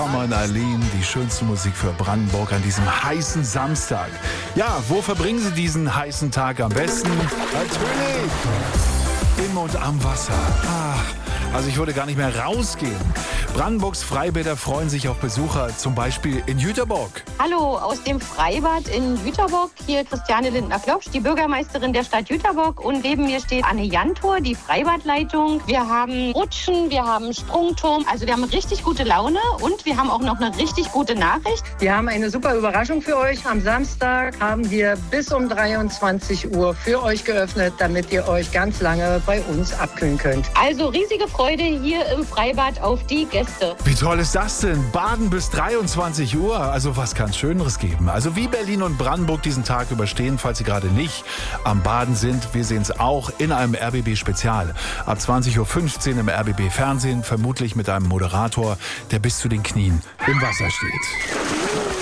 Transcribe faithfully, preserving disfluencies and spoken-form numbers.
Come on Aline, die schönste Musik für Brandenburg an diesem heißen Samstag. Ja, wo verbringen Sie diesen heißen Tag am besten? Natürlich im und am Wasser. Ach, also ich würde gar nicht mehr rausgehen. Brandenburgs Freibäder freuen sich auf Besucher, zum Beispiel in Jüterbock. Hallo aus dem Freibad in Jüterbock. Hier Christiane Lindner-Klopsch, die Bürgermeisterin der Stadt Jüterbock. Und neben mir steht Anne Jantor, die Freibadleitung. Wir haben Rutschen, wir haben Sprungturm. Also wir haben richtig gute Laune und wir haben auch noch eine richtig gute Nachricht. Wir haben eine super Überraschung für euch. Am Samstag haben wir bis um dreiundzwanzig Uhr für euch geöffnet, damit ihr euch ganz lange bei uns abkühlen könnt. Also riesige Freude hier im Freibad auf die Gäste. Wie toll ist das denn? Baden bis dreiundzwanzig Uhr. Also was kann es Schöneres geben? Also wie Berlin und Brandenburg diesen Tag überstehen, falls Sie gerade nicht am Baden sind. Wir sehen es auch in einem R B B-Spezial. Ab zwanzig Uhr fünfzehn im R B B-Fernsehen, vermutlich mit einem Moderator, der bis zu den Knien im Wasser steht.